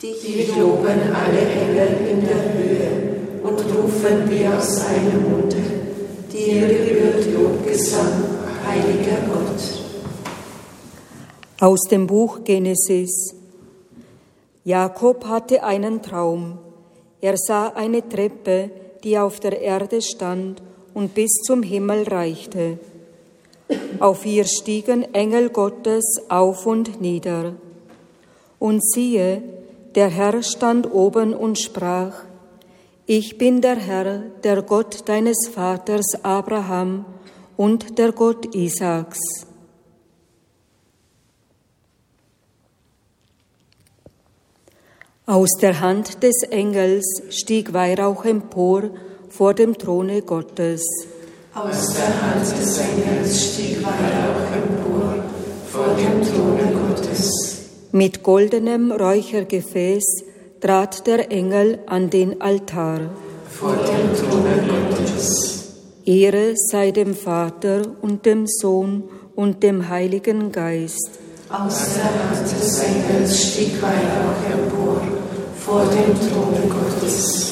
Dich loben alle Engel in der Höhe und rufen wie aus einem Munde. Dir gebührt Lobgesang, heiliger Gott. Aus dem Buch Genesis. Jakob hatte einen Traum. Er sah eine Treppe, die auf der Erde stand und bis zum Himmel reichte. Auf ihr stiegen Engel Gottes auf und nieder. Und siehe, der Herr stand oben und sprach: Ich bin der Herr, der Gott deines Vaters Abraham und der Gott Isaaks. Aus der Hand des Engels stieg Weihrauch empor vor dem Throne Gottes. Aus der Hand des Engels stieg Weihrauch empor vor dem Throne Gottes. Mit goldenem Räuchergefäß trat der Engel an den Altar. Vor dem Throne Gottes. Ehre sei dem Vater und dem Sohn und dem Heiligen Geist. Aus der Hand des Engels stieg Weihrauch empor vor dem Throne Gottes.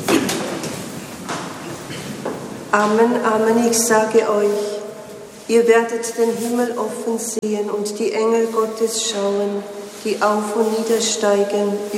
Amen, Amen, ich sage euch, ihr werdet den Himmel offen sehen und die Engel Gottes schauen, die auf und niedersteigen